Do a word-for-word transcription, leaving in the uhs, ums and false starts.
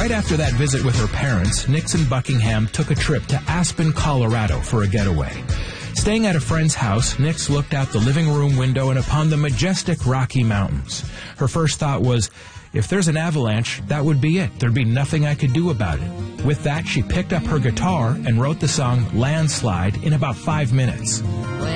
Right after that visit with her parents, Nixon Buckingham took a trip to Aspen, Colorado for a getaway. Staying at a friend's house, Nix looked out the living room window and upon the majestic Rocky Mountains. Her first thought was, if there's an avalanche, that would be it. There'd be nothing I could do about it. With that, she picked up her guitar and wrote the song Landslide in about five minutes.